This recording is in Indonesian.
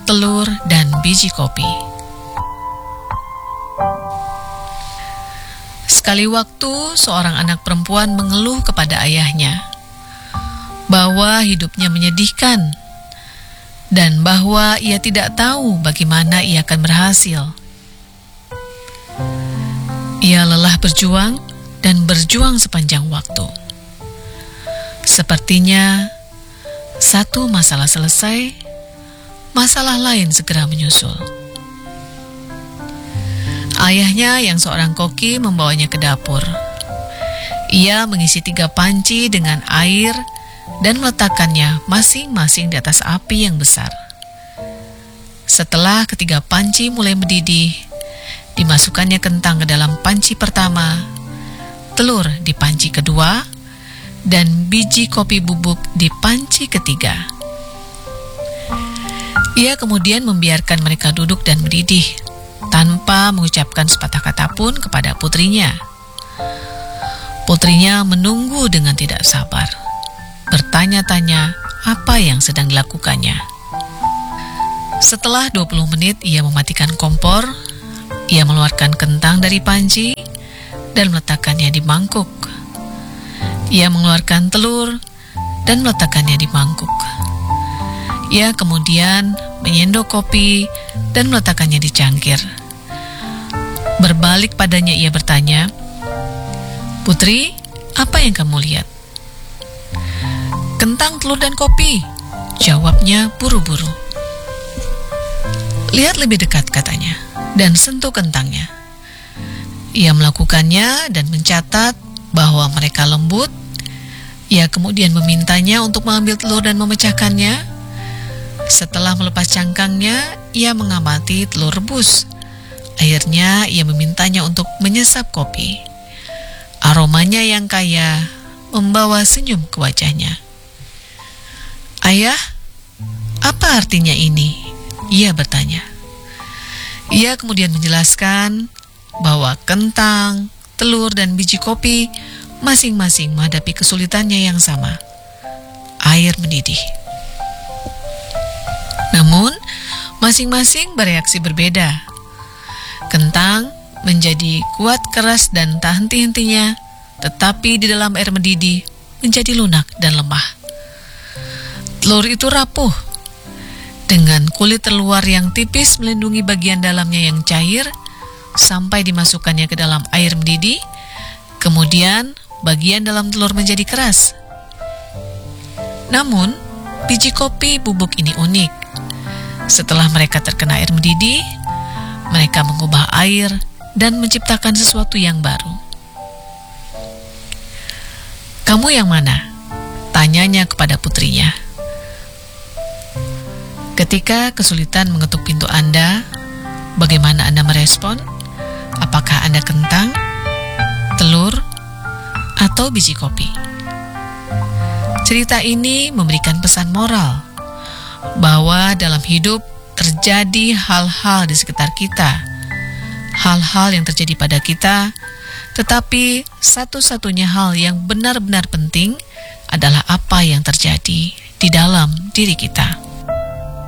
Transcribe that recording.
telur, dan biji kopi. Sekali waktu, seorang anak perempuan mengeluh kepada ayahnya bahwa hidupnya menyedihkan dan bahwa ia tidak tahu bagaimana ia akan berhasil. Ia lelah berjuang dan berjuang sepanjang waktu. Sepertinya satu masalah selesai, masalah lain segera menyusul. Ayahnya yang seorang koki membawanya ke dapur. Ia mengisi 3 panci dengan air dan meletakkannya masing-masing di atas api yang besar. Setelah ketiga panci mulai mendidih, dimasukkannya kentang ke dalam panci pertama, telur di panci kedua, dan biji kopi bubuk di panci ketiga. Ia kemudian membiarkan mereka duduk dan mendidih, tanpa mengucapkan sepatah kata pun kepada putrinya. Putrinya menunggu dengan tidak sabar, bertanya-tanya apa yang sedang dilakukannya. Setelah 20 menit ia mematikan kompor, ia mengeluarkan kentang dari panci dan meletakkannya di mangkuk. Ia mengeluarkan telur dan meletakkannya di mangkuk. Ia kemudian menyendok kopi dan meletakkannya di cangkir. Berbalik padanya ia bertanya, "Putri, apa yang kamu lihat?" "Kentang, telur, dan kopi," jawabnya buru-buru. "Lihat lebih dekat," katanya, "dan sentuh kentangnya." Ia melakukannya dan mencatat bahwa mereka lembut. Ia kemudian memintanya untuk mengambil telur dan memecahkannya. Setelah melepas cangkangnya, ia mengamati telur rebus. Akhirnya ia memintanya untuk menyesap kopi. Aromanya yang kaya membawa senyum ke wajahnya. "Ayah, apa artinya ini?" ia bertanya. Ia kemudian menjelaskan bahwa kentang, telur, dan biji kopi masing-masing menghadapi kesulitannya yang sama, air mendidih. Namun, masing-masing bereaksi berbeda. Kentang menjadi kuat keras dan tak henti-hentinya, tetapi di dalam air mendidih menjadi lunak dan lemah. Telur itu rapuh, dengan kulit terluar yang tipis melindungi bagian dalamnya yang cair, sampai dimasukkannya ke dalam air mendidih. Kemudian bagian dalam telur menjadi keras. Namun, biji kopi bubuk ini unik. Setelah mereka terkena air mendidih, mereka mengubah air dan menciptakan sesuatu yang baru. "Kamu yang mana?" tanyanya kepada putrinya. Ketika kesulitan mengetuk pintu Anda, bagaimana Anda merespon? Apakah Anda kentang, telur, atau biji kopi? Cerita ini memberikan pesan moral bahwa dalam hidup terjadi hal-hal di sekitar kita, hal-hal yang terjadi pada kita, tetapi satu-satunya hal yang benar-benar penting adalah apa yang terjadi di dalam diri kita.